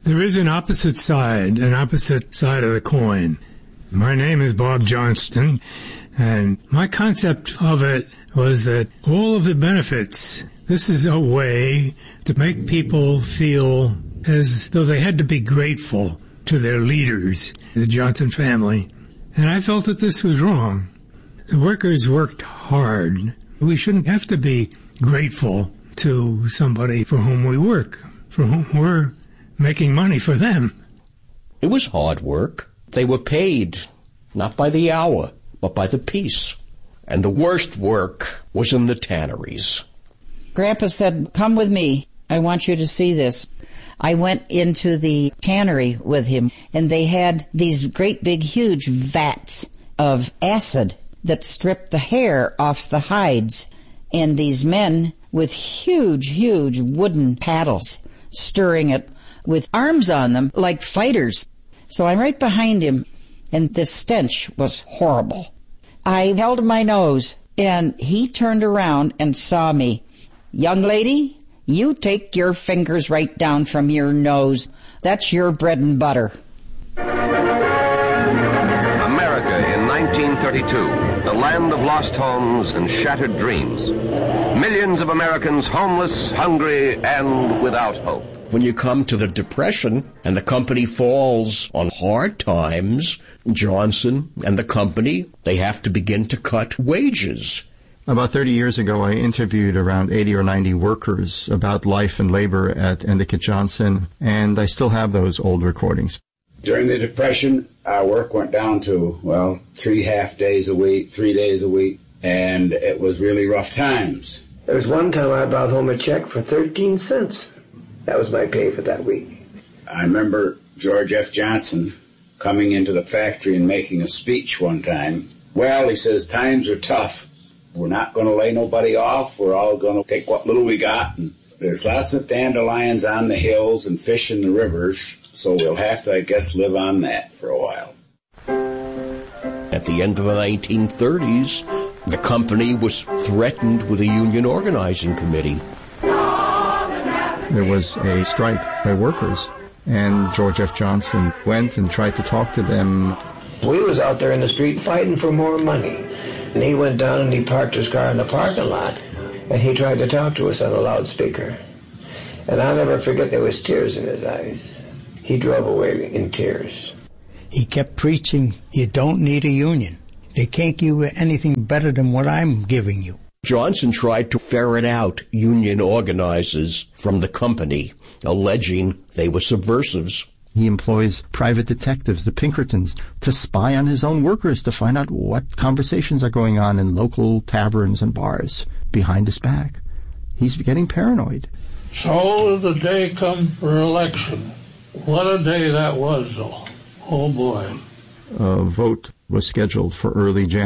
There is an opposite side of the coin. My name is Bob Johnston, and my concept of it was that all of the benefits, this is a way to make people feel as though they had to be grateful to their leaders, the Johnson family. And I felt that this was wrong. The workers worked hard. We shouldn't have to be grateful to somebody for whom we work, for whom we're making money for them. It was hard work. They were paid, not by the hour, but by the piece. And the worst work was in the tanneries. Grandpa said, "Come with me. I want you to see this." I went into the tannery with him, and they had these great big huge vats of acid that stripped the hair off the hides. And these men with huge wooden paddles stirring it with arms on them like fighters. So I'm right behind him, and the stench was horrible. I held my nose, and he turned around and saw me. "Young lady, you take your fingers right down from your nose. That's your bread and butter." America in 1932, the land of lost homes and shattered dreams. Millions of Americans homeless, hungry, and without hope. When you come to the Depression and the company falls on hard times, Johnson and the company, they have to begin to cut wages. About 30 years ago, I interviewed around 80 or 90 workers about life and labor at Endicott Johnson, and I still have those old recordings. During the Depression, our work went down to, 3 half days a week, 3 days a week, and it was really rough times. There was one time I brought home a check for 13 cents. That was my pay for that week. I remember George F. Johnson coming into the factory and making a speech one time. Well, he says, times are tough. We're not going to lay nobody off. We're all going to take what little we got. And there's lots of dandelions on the hills and fish in the rivers, so we'll have to, I guess, live on that for a while. At the end of the 1930s, the company was threatened with a union organizing committee. There was a strike by workers, and George F. Johnson went and tried to talk to them. We was out there in the street fighting for more money, and he went down and he parked his car in the parking lot, and he tried to talk to us on a loudspeaker. And I'll never forget, there was tears in his eyes. He drove away in tears. He kept preaching, you don't need a union. They can't give you anything better than what I'm giving you. Johnson tried to ferret out union organizers from the company, alleging they were subversives. He employs private detectives, the Pinkertons, to spy on his own workers to find out what conversations are going on in local taverns and bars behind his back. He's getting paranoid. So the day come for election. What a day that was, though. Oh, boy. A vote was scheduled for early January.